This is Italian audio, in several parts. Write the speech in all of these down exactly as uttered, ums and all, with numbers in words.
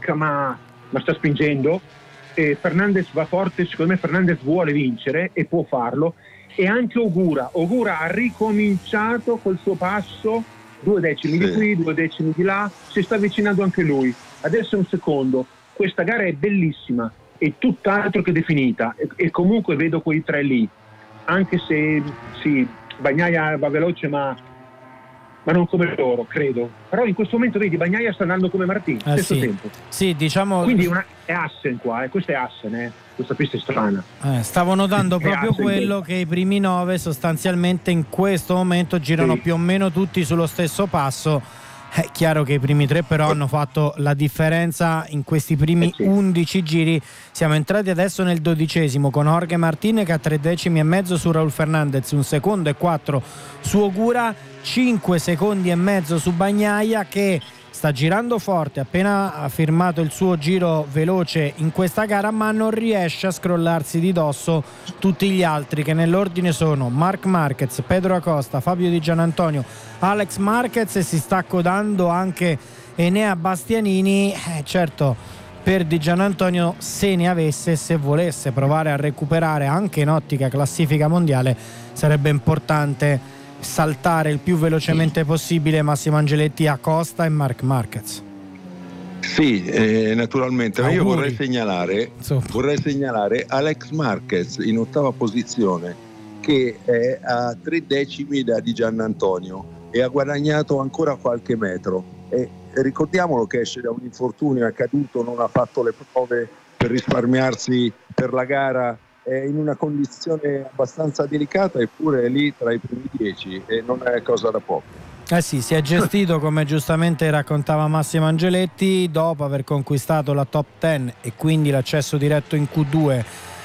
fatica ma, ma sta spingendo. E Fernandez va forte, secondo me Fernandez vuole vincere e può farlo. E anche Ogura, Ogura ha ricominciato col suo passo, due decimi sì. di qui, due decimi di là, si sta avvicinando anche lui. Adesso è un secondo, questa gara è bellissima, è tutt'altro che definita e, e comunque vedo quei tre lì, anche se sì, Bagnaia va veloce ma, ma non come loro, credo. Però in questo momento vedi, Bagnaia sta andando come Martin, eh, stesso sì. tempo. Sì, diciamo... Quindi una, è Assen qua, eh. Questa è Assen, eh. Questa pista è strana. Eh, stavo notando proprio Assen, quello che i primi nove sostanzialmente in questo momento girano sì. più o meno tutti sullo stesso passo. È chiaro che i primi tre però hanno fatto la differenza in questi primi eh sì. undici giri. Siamo entrati adesso nel dodicesimo con Jorge Martin che ha tre decimi e mezzo su Raul Fernandez, un secondo e quattro su Ogura, cinque secondi e mezzo su Bagnaia che sta girando forte, appena ha firmato il suo giro veloce in questa gara, ma non riesce a scrollarsi di dosso tutti gli altri che nell'ordine sono Marc Marquez, Pedro Acosta, Fabio Di Giannantonio, Alex Marquez e si sta codando anche Enea Bastianini. Eh, certo, per Di Giannantonio, se ne avesse, se volesse provare a recuperare anche in ottica classifica mondiale, sarebbe importante saltare il più velocemente possibile Massimo Angeletti, Acosta e Marc Marquez. Sì, eh, naturalmente, ma io vorrei segnalare, Insomma. vorrei segnalare Alex Marquez in ottava posizione che è a tre decimi da Di Giannantonio e ha guadagnato ancora qualche metro e ricordiamolo che esce da un infortunio, è caduto, non ha fatto le prove per risparmiarsi per la gara, è in una condizione abbastanza delicata, eppure è lì tra i primi dieci e non è cosa da poco. Eh sì, si è gestito come giustamente raccontava Massimo Angeletti, dopo aver conquistato la top dieci e quindi l'accesso diretto in Q due,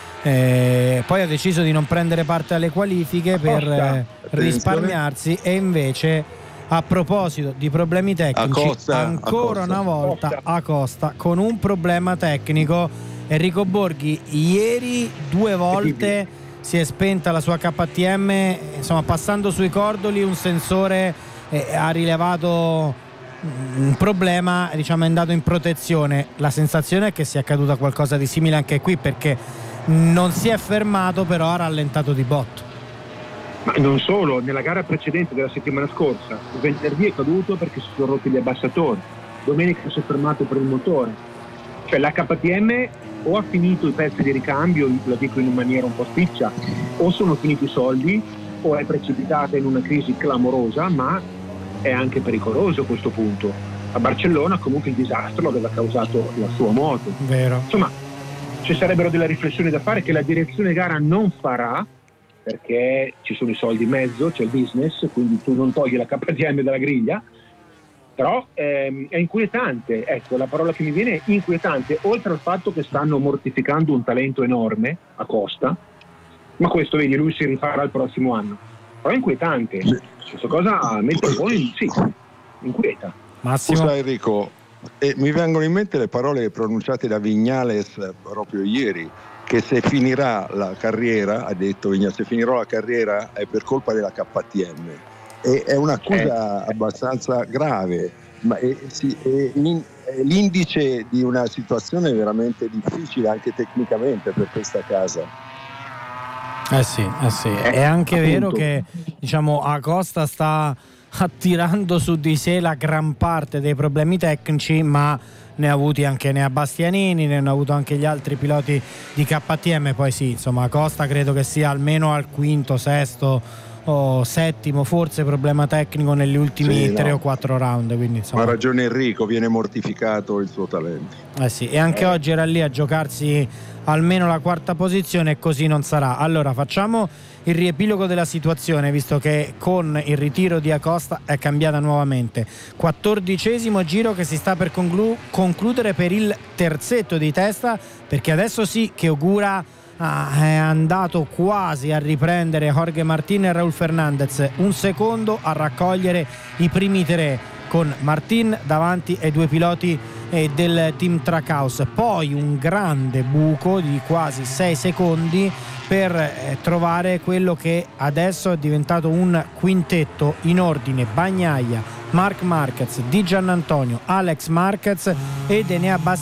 eh, poi ha deciso di non prendere parte alle qualifiche per eh, risparmiarsi e invece, a proposito di problemi tecnici, Acosta, ancora Acosta. una volta Acosta con un problema tecnico. Enrico Borghi ieri due volte si è spenta la sua K T M, insomma passando sui cordoli un sensore eh, ha rilevato un problema, diciamo è andato in protezione. La sensazione è che sia accaduta qualcosa di simile anche qui, perché non si è fermato, però ha rallentato di botto. Ma non solo, nella gara precedente della settimana scorsa, il venerdì è caduto perché si sono rotti gli abbassatori, domenica si è fermato per il motore. Cioè la K T M o ha finito i pezzi di ricambio, lo dico in maniera un po' spiccia, o sono finiti i soldi o è precipitata in una crisi clamorosa, ma è anche pericoloso a questo punto. A Barcellona comunque il disastro lo aveva causato la sua moto. Vero. Insomma, ci sarebbero delle riflessioni da fare che la direzione gara non farà, perché ci sono i soldi in mezzo, c'è il business, quindi tu non togli la K T M dalla griglia. Però ehm, è inquietante, ecco, la parola che mi viene è inquietante, oltre al fatto che stanno mortificando un talento enorme a Costa, ma questo vedi, lui si rifarà il prossimo anno. Però è inquietante, questa cosa mette un po' in, sì, inquieta. Massimo. Scusa Enrico, eh, mi vengono in mente le parole pronunciate da Vignales proprio ieri, che se finirà la carriera, ha detto Vignales, se finirò la carriera è per colpa della K T M. E è un'accusa abbastanza grave, ma è, sì, è, in, è l'indice di una situazione veramente difficile anche tecnicamente per questa casa. Eh sì, eh sì. È anche Appunto. vero che diciamo Acosta sta attirando su di sé la gran parte dei problemi tecnici, ma ne ha avuti anche Enea Bastianini, ne hanno avuto anche gli altri piloti di K T M. Poi sì, insomma Acosta credo che sia almeno al quinto, sesto o settimo forse problema tecnico negli ultimi sì, tre no. o quattro round, quindi insomma. Ha ragione Enrico, viene mortificato il suo talento. Eh sì, e anche eh. oggi era lì a giocarsi almeno la quarta posizione e così non sarà. Allora facciamo il riepilogo della situazione, visto che con il ritiro di Acosta è cambiata nuovamente. Quattordicesimo giro che si sta per conclu- concludere per il terzetto di testa, perché adesso sì che Ogura Ah, è andato quasi a riprendere Jorge Martin e Raul Fernandez, un secondo a raccogliere i primi tre, con Martin davanti ai due piloti eh, del team Trackhouse. Poi un grande buco di quasi sei secondi per eh, trovare quello che adesso è diventato un quintetto in ordine: Bagnaia, Marc Marquez, Di Giannantonio, Alex Marquez ed Enea Bastianini